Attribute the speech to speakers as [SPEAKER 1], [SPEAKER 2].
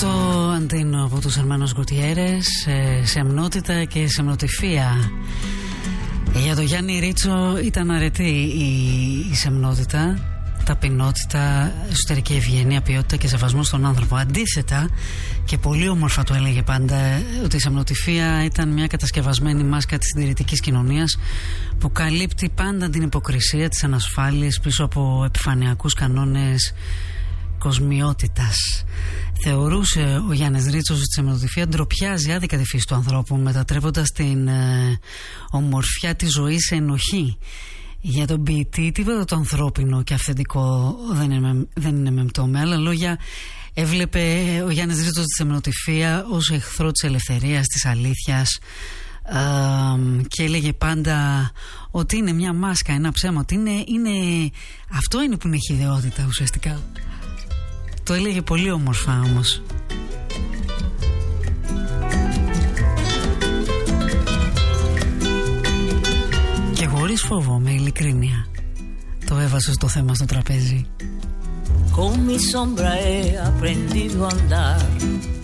[SPEAKER 1] Αυτό αντίνω από τους Hermanos Gutierrez, σεμνότητα και σεμνοτυφία. Για τον Γιάννη Ρίτσο ήταν αρετή η σεμνότητα, ταπεινότητα, εσωτερική ευγένεια, ποιότητα και σεβασμό στον άνθρωπο. Αντίθετα, και πολύ όμορφα το έλεγε πάντα, ότι η σεμνοτυφία ήταν μια κατασκευασμένη μάσκα της συντηρητικής κοινωνίας που καλύπτει πάντα την υποκρισία, τις ανασφάλειες πίσω από επιφανειακούς κανόνες κοσμιότητας. Θεωρούσε ο Γιάννης Ρίτσος ότι η σεμνοτυφία ντροπιάζει άδικα τη φύση του ανθρώπου, μετατρέποντας την ομορφιά της ζωής σε ενοχή. Για τον ποιητή τίποτα το ανθρώπινο και αυθεντικό δεν είναι μεμπτό. Με άλλα λόγια, έβλεπε ο Γιάννης Ρίτσος τη σεμνοτυφία ως εχθρό της ελευθερίας, της αλήθειας, και έλεγε πάντα ότι είναι μια μάσκα, ένα ψέμα, ότι αυτό είναι που είναι χυδαιότητα ουσιαστικά. Το έλεγε πολύ όμορφα όμως. Και χωρίς φόβο, με ειλικρίνεια, το έβασε στο θέμα στο τραπέζι.
[SPEAKER 2] Con mi sombra he aprendido a andar